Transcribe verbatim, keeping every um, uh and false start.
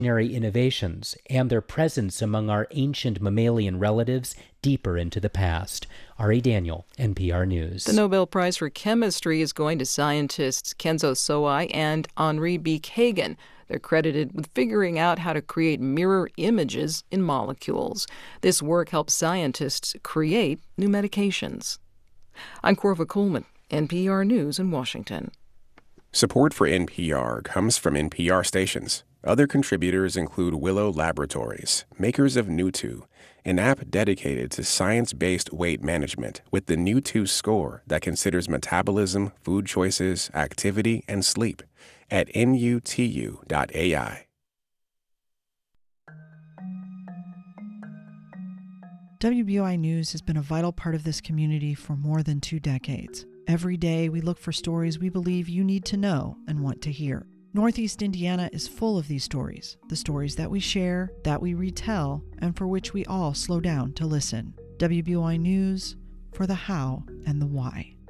innovations and their presence among our ancient mammalian relatives deeper into the past. Ari Daniel, N P R News. The Nobel Prize for Chemistry is going to scientists Kenzo Sowai and Henri B. Kagan. They're credited with figuring out how to create mirror images in molecules. This work helps scientists create new medications. I'm Corva Coleman, N P R News in Washington. Support for N P R comes from N P R stations. Other contributors include Willow Laboratories, makers of Newtwo, an app dedicated to science-based weight management with the Newtwo score that considers metabolism, food choices, activity, and sleep at N U T U dot A I. W B O I News has been a vital part of this community for more than two decades. Every day, we look for stories we believe you need to know and want to hear. Northeast Indiana is full of these stories, the stories that we share, that we retell, and for which we all slow down to listen. W B O I News, for the how and the why.